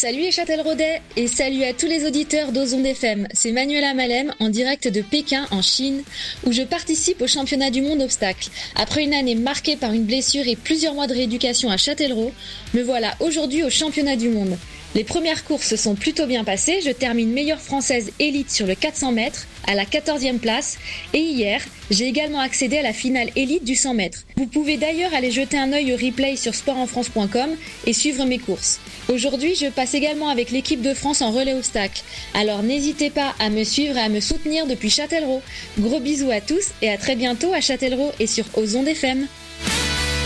Salut les Châtelleraudais et salut à tous les auditeurs d'Ozon FM. C'est Manuela Malem en direct de Pékin en Chine où je participe au championnat du monde obstacles. Après une année marquée par une blessure et plusieurs mois de rééducation à Châtellerault, me voilà aujourd'hui au championnat du monde. Les premières courses se sont plutôt bien passées, je termine meilleure française élite sur le 400 mètres à la 14e place et hier, j'ai également accédé à la finale élite du 100 mètres. Vous pouvez d'ailleurs aller jeter un œil au replay sur sportenfrance.com et suivre mes courses. Aujourd'hui, je passe également avec l'équipe de France en relais obstacles. Alors n'hésitez pas à me suivre et à me soutenir depuis Châtellerault. Gros bisous à tous et à très bientôt à Châtellerault et sur Ozon FM.